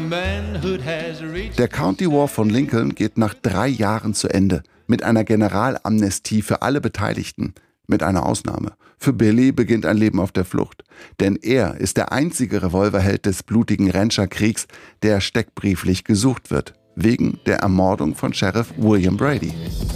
Der County War von Lincoln geht nach 3 Jahren zu Ende. Mit einer Generalamnestie für alle Beteiligten. Mit einer Ausnahme. Für Billy beginnt ein Leben auf der Flucht. Denn er ist der einzige Revolverheld des blutigen Rancherkriegs, der steckbrieflich gesucht wird. Wegen der Ermordung von Sheriff William Brady.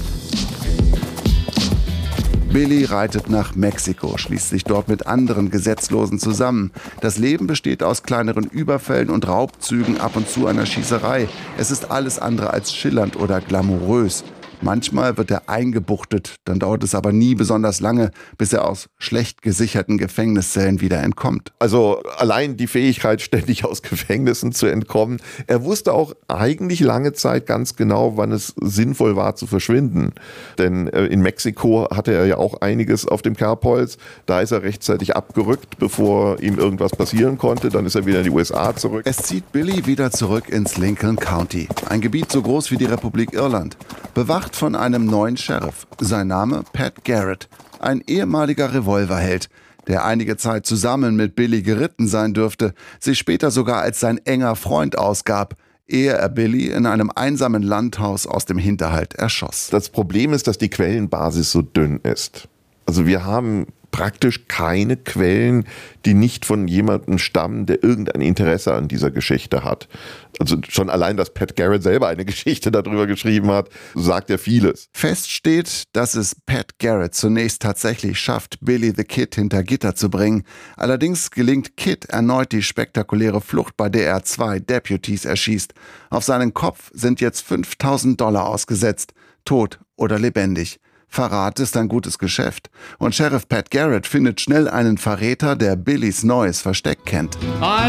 Billy reitet nach Mexiko, schließt sich dort mit anderen Gesetzlosen zusammen. Das Leben besteht aus kleineren Überfällen und Raubzügen, ab und zu einer Schießerei. Es ist alles andere als schillernd oder glamourös. Manchmal wird er eingebuchtet, dann dauert es aber nie besonders lange, bis er aus schlecht gesicherten Gefängniszellen wieder entkommt. Also allein die Fähigkeit, ständig aus Gefängnissen zu entkommen. Er wusste auch eigentlich lange Zeit ganz genau, wann es sinnvoll war zu verschwinden. Denn in Mexiko hatte er ja auch einiges auf dem Kerbholz. Da ist er rechtzeitig abgerückt, bevor ihm irgendwas passieren konnte. Dann ist er wieder in die USA zurück. Es zieht Billy wieder zurück ins Lincoln County. Ein Gebiet so groß wie die Republik Irland. Bewacht von einem neuen Sheriff. Sein Name Pat Garrett, ein ehemaliger Revolverheld, der einige Zeit zusammen mit Billy geritten sein dürfte, sich später sogar als sein enger Freund ausgab, ehe er Billy in einem einsamen Landhaus aus dem Hinterhalt erschoss. Das Problem ist, dass die Quellenbasis so dünn ist. Also wir haben praktisch keine Quellen, die nicht von jemandem stammen, der irgendein Interesse an dieser Geschichte hat. Also schon allein, dass Pat Garrett selber eine Geschichte darüber geschrieben hat, sagt ja vieles. Fest steht, dass es Pat Garrett zunächst tatsächlich schafft, Billy the Kid hinter Gitter zu bringen. Allerdings gelingt Kid erneut die spektakuläre Flucht, bei der er 2 Deputies erschießt. Auf seinen Kopf sind jetzt $5.000 ausgesetzt, tot oder lebendig. Verrat ist ein gutes Geschäft. Und Sheriff Pat Garrett findet schnell einen Verräter, der Billys neues Versteck kennt.